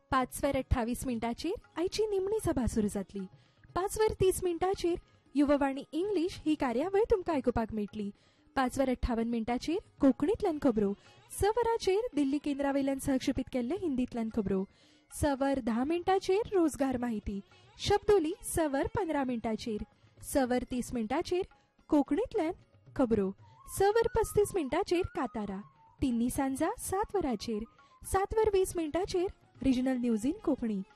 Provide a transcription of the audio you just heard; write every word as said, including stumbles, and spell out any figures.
पाच वर अठ्ठावीस मिनिटाचेर आयची निमणी सभा सुरू जातली. पाच वर तीस मिनिटाचेर युववाणी इंग्लिश ही कार्यावळ तुमकां आयकुपाक मेळटली. पाच वर अठ्ठावन मिनिटाचेर कोंकणीतल्यान खबरो. स वरांचेर दिल्ली केंद्रावयल्यान सहक्षेपीत केल्ले हिंदीतल्यान खबरो. स वर धा मिनिटाचेर रोजगार माहिती. शब्दोली स वर पंदरा मिनिटाचेर. स वर तीस मिनिटाचेर कोंकणीतल्यान खबरो. स वर पस्तीस मिनिटाचेर कातारा. तिन्नी सांजा सात वरांचेर. सात वर वीस मिनिटाचेर रिजनल न्यूज इन कोंकणी.